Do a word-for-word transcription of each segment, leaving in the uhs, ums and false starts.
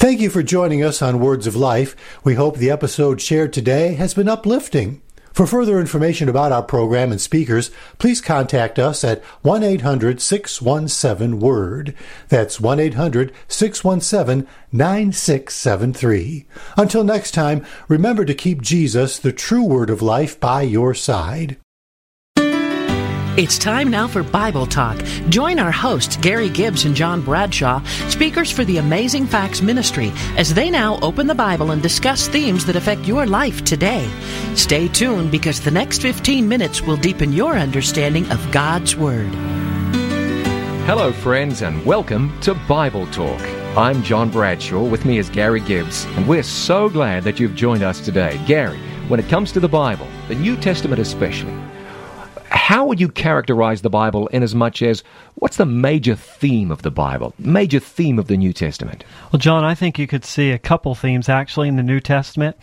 Thank you for joining us on Words of Life. We hope the episode shared today has been uplifting. For further information about our program and speakers, please contact us at one eight hundred six one seven WORD. That's one eight hundred six one seven nine six seven three. Until next time, remember to keep Jesus, the true Word of life, by your side. It's time now for Bible Talk. Join our hosts, Gary Gibbs and John Bradshaw, speakers for the Amazing Facts Ministry, as they now open the Bible and discuss themes that affect your life today. Stay tuned, because the next fifteen minutes will deepen your understanding of God's Word. Hello, friends, and welcome to Bible Talk. I'm John Bradshaw. With me is Gary Gibbs, and we're so glad that you've joined us today. Gary, when it comes to the Bible, the New Testament especially, how would you characterize the Bible in as much as, what's the major theme of the Bible, major theme of the New Testament? Well, John, I think you could see a couple themes actually in the New Testament.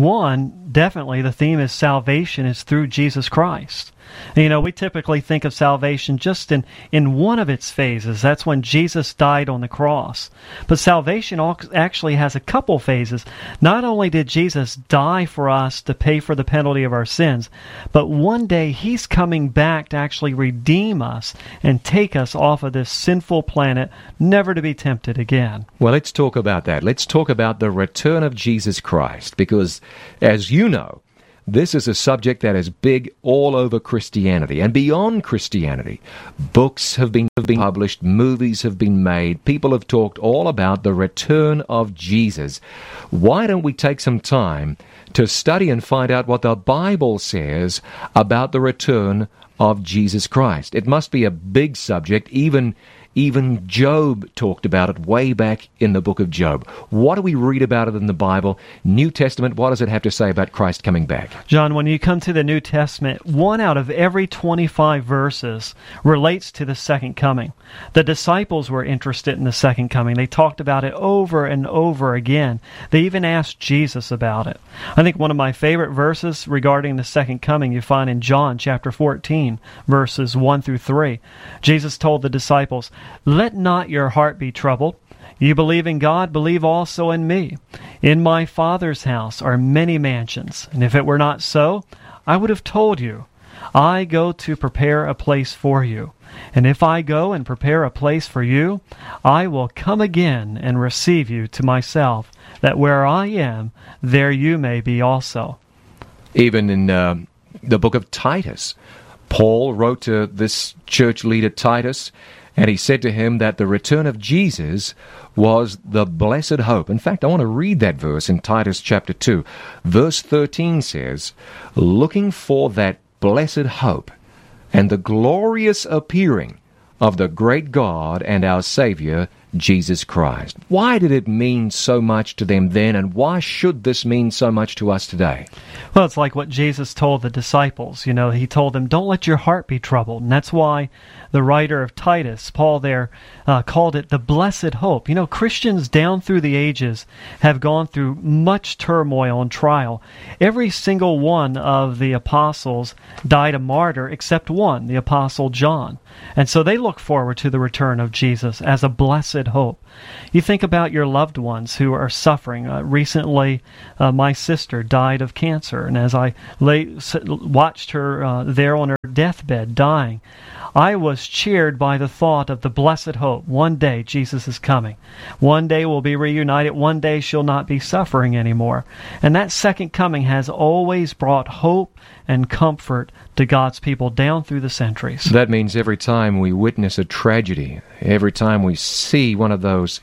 One, definitely the theme is salvation is through Jesus Christ. And, you know, we typically think of salvation just in, in one of its phases. That's when Jesus died on the cross. But salvation actually has a couple phases. Not only did Jesus die for us to pay for the penalty of our sins, but one day He's coming back to actually redeem us and take us off of this sinful planet, never to be tempted again. Well, let's talk about that. Let's talk about the return of Jesus Christ, because, as you know, this is a subject that is big all over Christianity and beyond Christianity. Books have been, have been published, movies have been made, people have talked all about the return of Jesus. Why don't we take some time to study and find out what the Bible says about the return of Jesus Christ? It must be a big subject. Even Even Job talked about it way back in the book of Job. What do we read about it in the Bible? New Testament, what does it have to say about Christ coming back? John, when you come to the New Testament, one out of every twenty-five verses relates to the second coming. The disciples were interested in the second coming. They talked about it over and over again. They even asked Jesus about it. I think one of my favorite verses regarding the second coming you find in John chapter fourteen, verses one through three. Jesus told the disciples, "Let not your heart be troubled. You believe in God, believe also in me. In my Father's house are many mansions, and if it were not so, I would have told you. I go to prepare a place for you. And if I go and prepare a place for you, I will come again and receive you to myself, that where I am, there you may be also." Even in uh, the book of Titus, Paul wrote to this church leader Titus, and he said to him that the return of Jesus was the blessed hope. In fact, I want to read that verse in Titus chapter two. Verse thirteen says, "Looking for that blessed hope and the glorious appearing of the great God and our Savior, Jesus Christ." Why did it mean so much to them then, and why should this mean so much to us today? Well, it's like what Jesus told the disciples. You know, He told them, don't let your heart be troubled. And that's why the writer of Titus, Paul there, uh, called it the blessed hope. You know, Christians down through the ages have gone through much turmoil and trial. Every single one of the apostles died a martyr except one, the apostle John. And so they look forward to the return of Jesus as a blessed hope. You think about your loved ones who are suffering. Uh, recently, uh, my sister died of cancer, and as I lay, watched her uh, there on her deathbed dying, I was cheered by the thought of the blessed hope. One day Jesus is coming. One day we'll be reunited. One day she'll not be suffering anymore. And that second coming has always brought hope and comfort to God's people down through the centuries. That means every time we witness a tragedy, every time we see one of those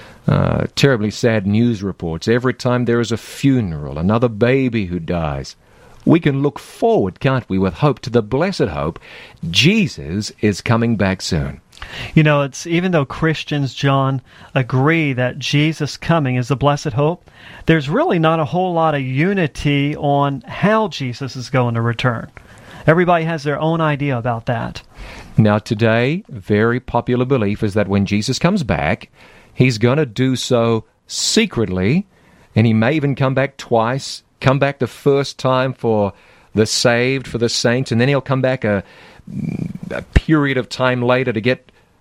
uh, terribly sad news reports, every time there is a funeral, another baby who dies, we can look forward, can't we, with hope to the blessed hope. Jesus is coming back soon. You know, it's even though Christians, John, agree that Jesus' coming is the blessed hope, there's really not a whole lot of unity on how Jesus is going to return. Everybody has their own idea about that. Now today, very popular belief is that when Jesus comes back, He's going to do so secretly, and He may even come back twice, come back the first time for the saved, for the saints, and then He'll come back a, a period of time later to get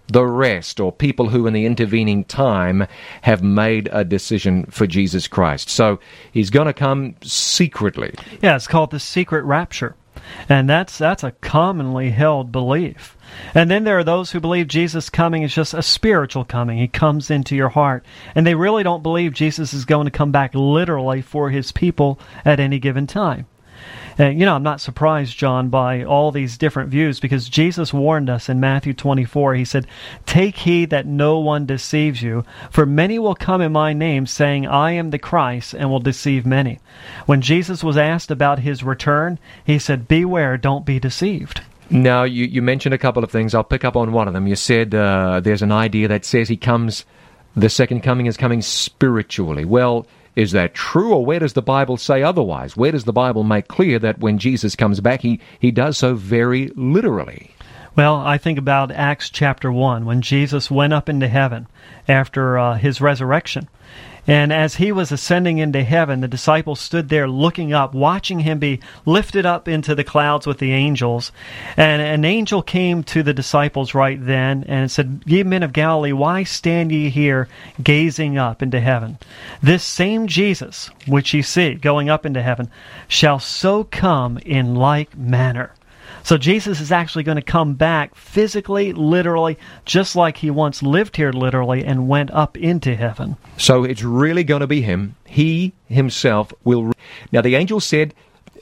the rest, or people who in the intervening time have made a decision for Jesus Christ. So he's going to come secretly. Yeah, it's called the secret rapture. And that's that's a commonly held belief. And then there are those who believe Jesus' coming is just a spiritual coming. He comes into your heart. And they really don't believe Jesus is going to come back literally for his people at any given time. And, you know, I'm not surprised, John, by all these different views, because Jesus warned us in Matthew twenty-four. He said, "Take heed that no one deceives you, for many will come in my name, saying, 'I am the Christ,' and will deceive many." When Jesus was asked about his return, he said, "Beware, don't be deceived." Now, you, you mentioned a couple of things. I'll pick up on one of them. You said uh, there's an idea that says he comes, the second coming is coming spiritually. Well, is that true, or where does the Bible say otherwise? Where does the Bible make clear that when Jesus comes back, he, he does so very literally? Well, I think about Acts chapter one, when Jesus went up into heaven after uh, his resurrection. And as he was ascending into heaven, the disciples stood there looking up, watching him be lifted up into the clouds with the angels. And an angel came to the disciples right then and said, "Ye men of Galilee, why stand ye here gazing up into heaven? This same Jesus, which ye see going up into heaven, shall so come in like manner." So Jesus is actually going to come back physically, literally, just like he once lived here literally and went up into heaven. So it's really going to be him. He himself will... Re- now, the angel said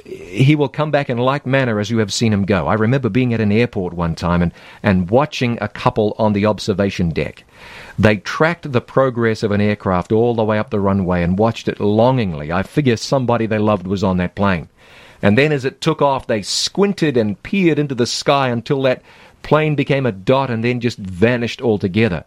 he will come back in like manner as you have seen him go. I remember being at an airport one time and, and watching a couple on the observation deck. They tracked the progress of an aircraft all the way up the runway and watched it longingly. I figure somebody they loved was on that plane. And then as it took off, they squinted and peered into the sky until that plane became a dot and then just vanished altogether.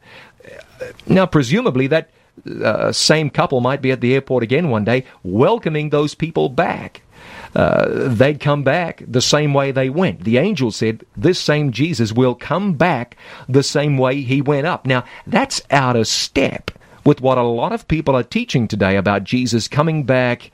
Now, presumably, that uh, same couple might be at the airport again one day, welcoming those people back. Uh, they'd come back the same way they went. The angel said, this same Jesus will come back the same way he went up. Now, that's out of step with what a lot of people are teaching today about Jesus coming back,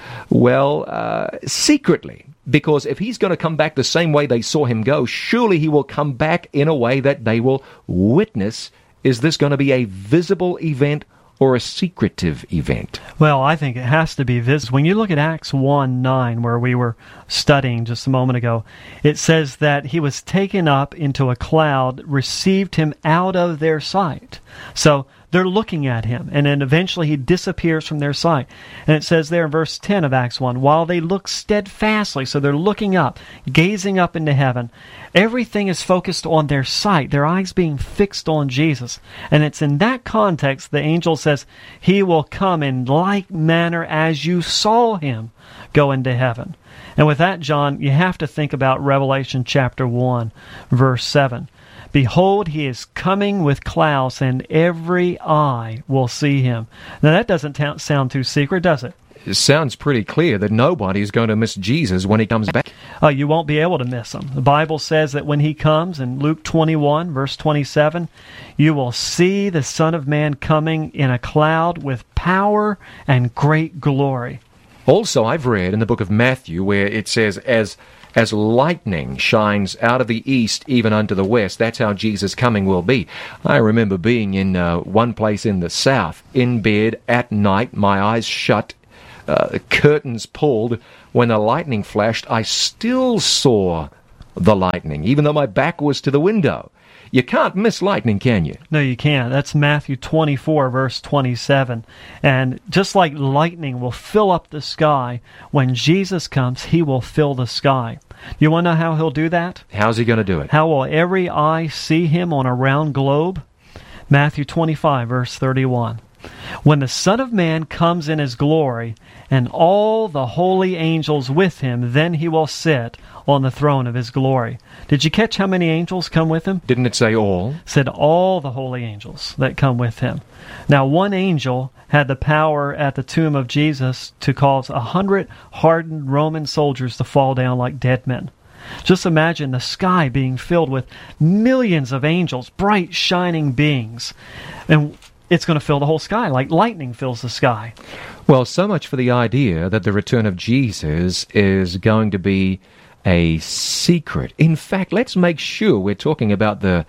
well, uh, secretly. Because if he's going to come back the same way they saw him go, surely he will come back in a way that they will witness. Is this going to be a visible event or a secretive event? Well, I think it has to be visible. When you look at Acts one nine, where we were studying just a moment ago, it says that he was taken up into a cloud, received him out of their sight. So they're looking at him, and then eventually he disappears from their sight. And it says there in verse ten of Acts one, while they look steadfastly, so they're looking up, gazing up into heaven, everything is focused on their sight, their eyes being fixed on Jesus. And it's in that context the angel says, he will come in like manner as you saw him go into heaven. And with that, John, you have to think about Revelation chapter one, verse seven. Behold, he is coming with clouds, and every eye will see him. Now, that doesn't t- sound too secret, does it? It sounds pretty clear that nobody is going to miss Jesus when he comes back. Oh, you won't be able to miss him. The Bible says that when he comes, in Luke twenty-one, verse twenty-seven, you will see the Son of Man coming in a cloud with power and great glory. Also, I've read in the book of Matthew where it says, as as lightning shines out of the east even unto the west, that's how Jesus' coming will be. I remember being in uh, one place in the south, in bed at night, my eyes shut, uh, curtains pulled. When the lightning flashed, I still saw the lightning, even though my back was to the window. You can't miss lightning, can you? No, you can't. That's Matthew twenty-four, verse twenty-seven. And just like lightning will fill up the sky, when Jesus comes, he will fill the sky. You want to know how he'll do that? How's he going to do it? How will every eye see him on a round globe? Matthew twenty-five, verse thirty-one. When the Son of Man comes in his glory, and all the holy angels with him, then he will sit on the throne of his glory. Did you catch how many angels come with him? Didn't it say all? It said all the holy angels that come with him. Now, one angel had the power at the tomb of Jesus to cause a hundred hardened Roman soldiers to fall down like dead men. Just imagine the sky being filled with millions of angels, bright, shining beings. And it's going to fill the whole sky, like lightning fills the sky. Well, so much for the idea that the return of Jesus is going to be a secret. In fact, let's make sure we're talking about the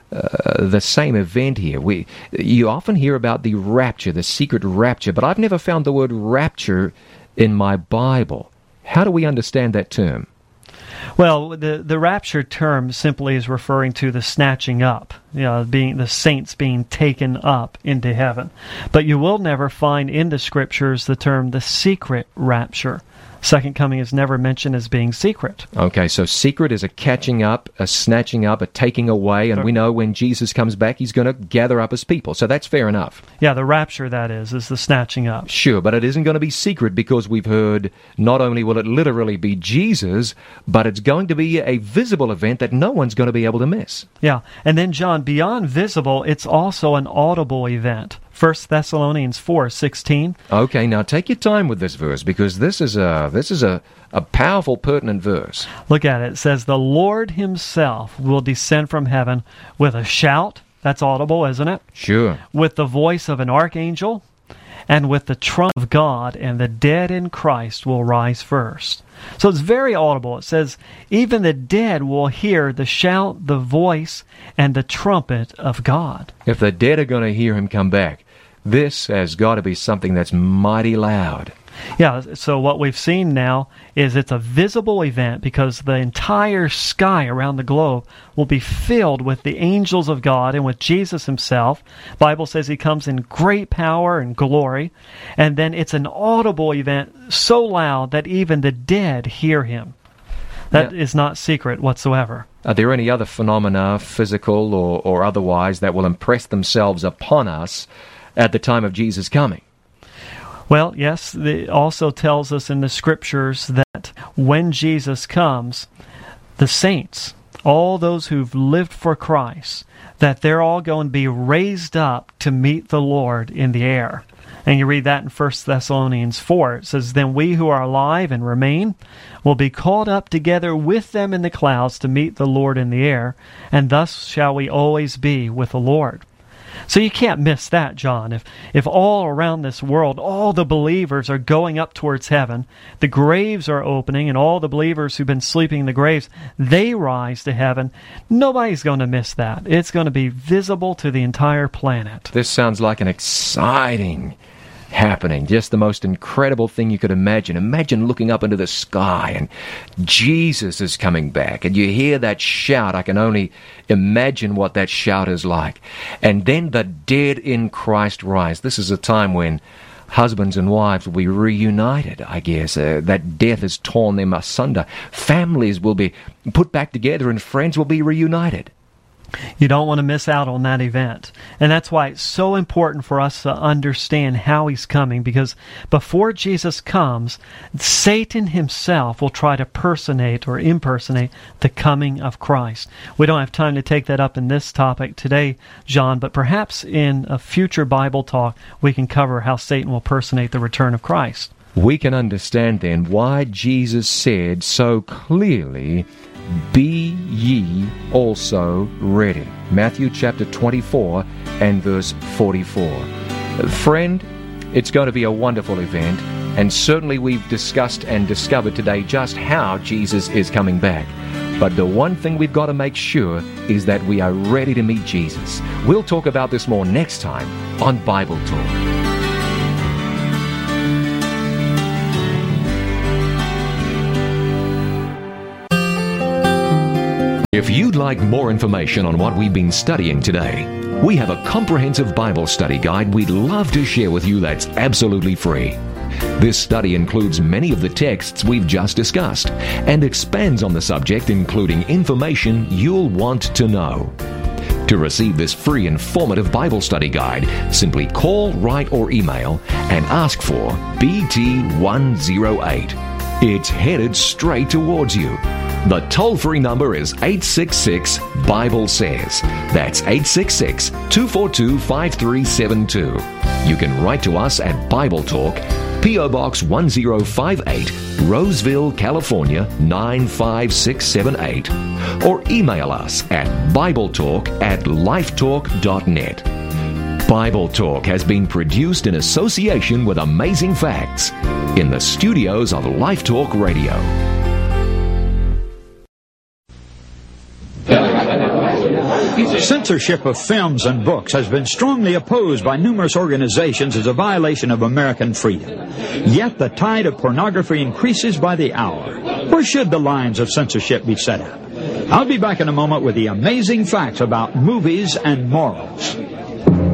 uh, the same event here. We, you often hear about the rapture, the secret rapture, but I've never found the word rapture in my Bible. How do we understand that term? Well, the the rapture term simply is referring to the snatching up, you know, being the saints being taken up into heaven. But you will never find in the Scriptures the term the secret rapture. Second coming is never mentioned as being secret. Okay, so secret is a catching up, a snatching up, a taking away, and we know when Jesus comes back, he's going to gather up his people. So that's fair enough. Yeah, the rapture, that is, is the snatching up. Sure, but it isn't going to be secret because we've heard not only will it literally be Jesus, but it's going to be a visible event that no one's going to be able to miss. Yeah, and then, John, beyond visible, it's also an audible event. First Thessalonians four sixteen. Okay, now take your time with this verse because this is a this is a, a powerful, pertinent verse. Look at it. It says, "The Lord himself will descend from heaven with a shout." That's audible, isn't it? Sure. "With the voice of an archangel, and with the trump of God, and the dead in Christ will rise first." So it's very audible. It says, even the dead will hear the shout, the voice, and the trumpet of God. If the dead are going to hear him come back, this has got to be something that's mighty loud. Yeah, so what we've seen now is it's a visible event because the entire sky around the globe will be filled with the angels of God and with Jesus himself. The Bible says he comes in great power and glory. And then it's an audible event so loud that even the dead hear him. That yeah. is not secret whatsoever. Are there any other phenomena, physical or, or otherwise, that will impress themselves upon us at the time of Jesus' coming? Well, yes, it also tells us in the Scriptures that when Jesus comes, the saints, all those who've lived for Christ, that they're all going to be raised up to meet the Lord in the air. And you read that in First Thessalonians four. It says, "Then we who are alive and remain will be caught up together with them in the clouds to meet the Lord in the air, and thus shall we always be with the Lord." So you can't miss that, John. If if all around this world, all the believers are going up towards heaven, the graves are opening, and all the believers who've been sleeping in the graves, they rise to heaven, nobody's going to miss that. It's going to be visible to the entire planet. This sounds like an exciting happening, just the most incredible thing you could imagine. Imagine looking up into the sky and Jesus is coming back and you hear that shout. I can only imagine what that shout is like. And then the dead in Christ rise. This is a time when husbands and wives will be reunited, I guess. Uh, that death has torn them asunder. Families will be put back together and friends will be reunited. You don't want to miss out on that event. And that's why it's so important for us to understand how he's coming, because before Jesus comes, Satan himself will try to personate or impersonate the coming of Christ. We don't have time to take that up in this topic today, John, but perhaps in a future Bible talk we can cover how Satan will personate the return of Christ. We can understand then why Jesus said so clearly, "Be ye also ready." Matthew chapter twenty-four and verse forty-four. Friend, it's going to be a wonderful event, and certainly we've discussed and discovered today just how Jesus is coming back. But the one thing we've got to make sure is that we are ready to meet Jesus. We'll talk about this more next time on Bible Talk. If you'd like more information on what we've been studying today, we have a comprehensive Bible study guide we'd love to share with you that's absolutely free. This study includes many of the texts we've just discussed and expands on the subject, including information you'll want to know. To receive this free informative Bible study guide, simply call, write, or email and ask for B T one oh eight. It's headed straight towards you. The toll-free number is eight six six, Bible says. That's eight six six, two four two, five three seven two. You can write to us at Bible Talk, P O Box one oh five eight, Roseville, California nine five six seven eight, or email us at BibleTalk at lifetalk dot net. Bible Talk has been produced in association with Amazing Facts in the studios of Life Talk Radio. Censorship of films and books has been strongly opposed by numerous organizations as a violation of American freedom. Yet the tide of pornography increases by the hour. Where should the lines of censorship be set up? I'll be back in a moment with the amazing facts about movies and morals.